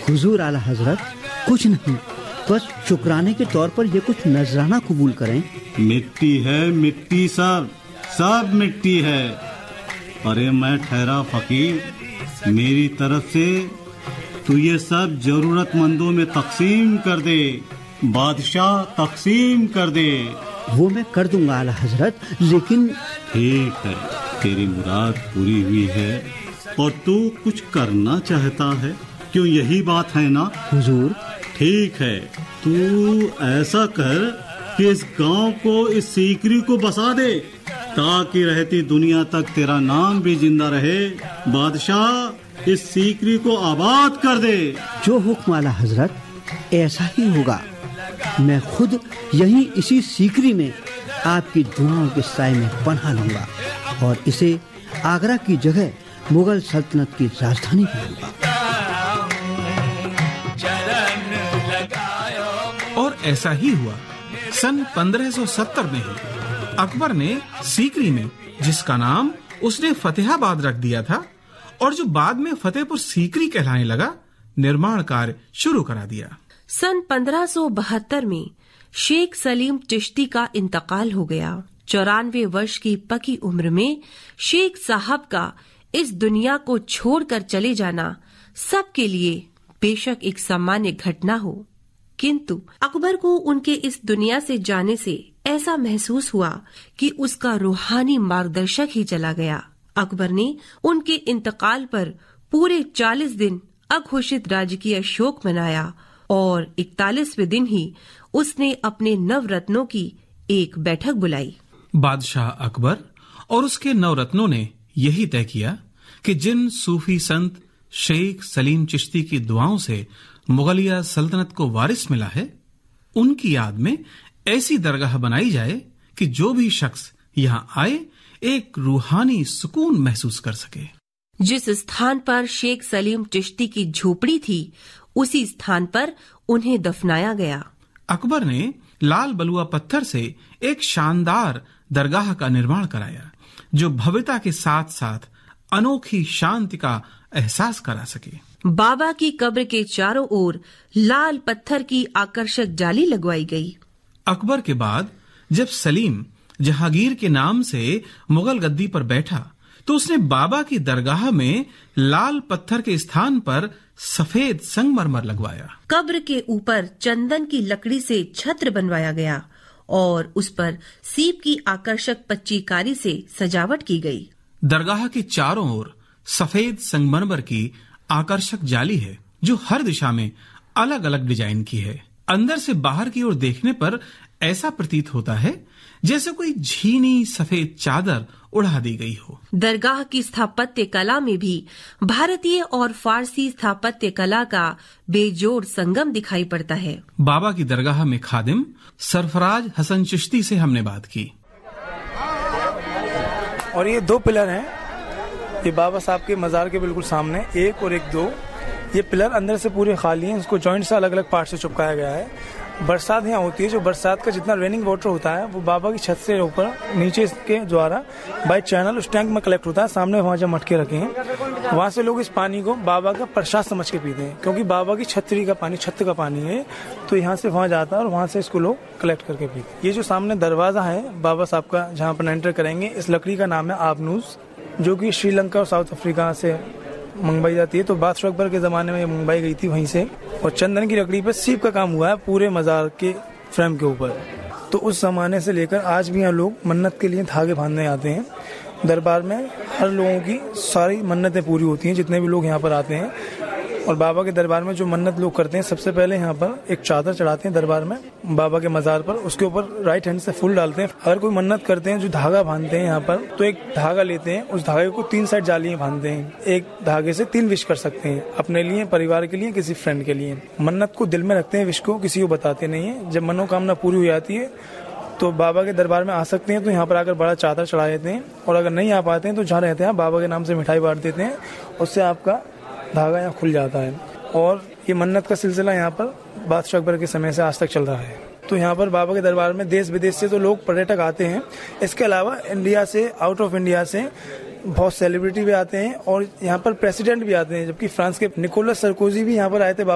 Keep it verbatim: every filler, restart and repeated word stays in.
हुजूर आला हजरत, कुछ नहीं, बस शुक्राने के तौर पर ये कुछ नजराना कबूल करें। मिट्टी है, मिट्टी, सब सब मिट्टी है। अरे मैं ठहरा फकीर, मेरी तरफ से तू ये सब जरूरतमंदों में तकसीम कर दे, बादशाह तकसीम कर दे। वो मैं कर दूंगा आला हजरत, लेकिन ठीक है, तेरी मुराद पूरी हुई है और तू कुछ करना चाहता है, क्यों यही बात है ना हुजूर? ठीक है, तू ऐसा कर कि इस गांव को, इस सीकरी को बसा दे, ताकि रहती दुनिया तक तेरा नाम भी जिंदा रहे। बादशाह इस सीकरी को आबाद कर दे। जो हुक्म आला हजरत, ऐसा ही होगा। मैं खुद यहीं इसी सीकरी में आपकी दुआओं के साए में पनाह लूंगा और इसे आगरा की जगह मुगल सल्तनत की राजधानी बनाऊंगा। और ऐसा ही हुआ। सन पंद्रह सौ सत्तर में ही अकबर ने सीकरी में, जिसका नाम उसने फतेहाबाद रख दिया था और जो बाद में फतेहपुर सीकरी कहलाने लगा, निर्माण कार्य शुरू करा दिया। सन पंद्रह सौ बहत्तर में शेख सलीम चिश्ती का इंतकाल हो गया। चौरानवे वर्ष की पकी उम्र में शेख साहब का इस दुनिया को छोड़कर चले जाना सबके लिए बेशक एक सामान्य घटना हो, किंतु अकबर को उनके इस दुनिया से जाने से ऐसा महसूस हुआ कि उसका रूहानी मार्गदर्शक ही चला गया। अकबर ने उनके इंतकाल पर पूरे चालीस दिन अघोषित राजकीय शोक मनाया और इकतालीसवें दिन ही उसने अपने नवरत्नों की एक बैठक बुलाई। बादशाह अकबर और उसके नवरत्नों ने यही तय किया कि जिन सूफी संत शेख सलीम चिश्ती की दुआओं से मुगलिया सल्तनत को वारिस मिला है, उनकी याद में ऐसी दरगाह बनाई जाए कि जो भी शख्स यहाँ आए एक रूहानी सुकून महसूस कर सके। जिस स्थान पर शेख सलीम चिश्ती की झोपड़ी थी, उसी स्थान पर उन्हें दफनाया गया। अकबर ने लाल बलुआ पत्थर से एक शानदार दरगाह का निर्माण कराया, जो भव्यता के साथ साथ अनोखी शांति का एहसास करा सके। बाबा की कब्र के चारों ओर लाल पत्थर की आकर्षक जाली लगवाई गई। अकबर के बाद जब सलीम जहांगीर के नाम से मुगल गद्दी पर बैठा, तो उसने बाबा की दरगाह में लाल पत्थर के स्थान पर सफेद संगमरमर लगवाया। कब्र के ऊपर चंदन की लकड़ी से छत्र बनवाया गया और उस पर सीप की आकर्षक पच्चीकारी से सजावट की गई। दरगाह के चारों ओर सफेद संगमरमर की आकर्षक जाली है, जो हर दिशा में अलग अलग डिजाइन की है। अंदर से बाहर की ओर देखने पर ऐसा प्रतीत होता है जैसे कोई झीनी सफेद चादर उड़ा दी गई हो। दरगाह की स्थापत्य कला में भी भारतीय और फारसी स्थापत्य कला का बेजोड़ संगम दिखाई पड़ता है। बाबा की दरगाह में खादिम सरफराज हसन चिश्ती से हमने बात की। और ये दो पिलर हैं, ये बाबा साहब के मजार के बिल्कुल सामने, एक और एक दो। ये पिलर अंदर से पूरे खाली हैं, इसको जॉइंट से अलग अलग पार्ट से चिपकाया गया है। बरसात यहाँ होती है, जो बरसात का जितना रेनिंग वाटर होता है वो बाबा की छत से ऊपर नीचे के द्वारा बाई चैनल उस टैंक में कलेक्ट होता है। सामने वहाँ जब मटके रखे हैं, वहाँ से लोग इस पानी को बाबा का प्रसाद समझ के पीते हैं, क्योंकि बाबा की छतरी का पानी, छत का पानी है, तो यहाँ से वहाँ जाता है और वहाँ से इसको लोग कलेक्ट करके पीते हैं। ये जो सामने दरवाजा है बाबा साहब का, जहाँ पर एंटर करेंगे, इस लकड़ी का नाम है आबनूस, जो कि श्रीलंका और साउथ अफ्रीका से मंगवाई जाती है। तो बादशाह अकबर के ज़माने में ये मंगवाई गई थी वहीं से, और चंदन की लकड़ी पर सीप का काम हुआ है पूरे मज़ार के फ्रेम के ऊपर। तो उस ज़माने से लेकर आज भी यहाँ लोग मन्नत के लिए धागे बांधने आते हैं। दरबार में हर लोगों की सारी मन्नतें पूरी होती हैं, जितने भी लोग यहाँ पर आते हैं। और बाबा के दरबार में जो मन्नत लोग करते हैं, सबसे पहले यहाँ पर एक चादर चढ़ाते हैं दरबार में बाबा के मज़ार पर, उसके ऊपर राइट हैंड से फूल डालते हैं। अगर कोई मन्नत करते हैं, जो धागा बांधते हैं यहाँ पर, तो एक धागा लेते हैं, उस धागे को तीन साइड जालियाँ बांधते हैं। एक धागे से तीन विश कर सकते हैं, अपने लिए, परिवार के लिए, किसी फ्रेंड के लिए। मन्नत को दिल में रखते हैं, विश को किसी को बताते नहीं है। जब मनोकामना पूरी हो जाती है तो बाबा के दरबार में आ सकते हैं, तो यहाँ पर आकर बड़ा चादर चढ़ा देते हैं। और अगर नहीं आ पाते हैं तो जहाँ रहते हैं बाबा के नाम से मिठाई बांट देते हैं, उससे आपका धागा यहाँ खुल जाता है। और ये मन्नत का सिलसिला यहाँ पर बादशाह अकबर के समय से आज तक चल रहा है। तो यहाँ पर बाबा के दरबार में देश विदेश से तो लोग पर्यटक आते हैं। इसके अलावा इंडिया से, आउट ऑफ इंडिया से बहुत सेलिब्रिटी भी आते हैं और यहाँ पर प्रेसिडेंट भी आते हैं, जबकि फ्रांस के निकोलस सरकोजी भी यहाँ पर आए थे।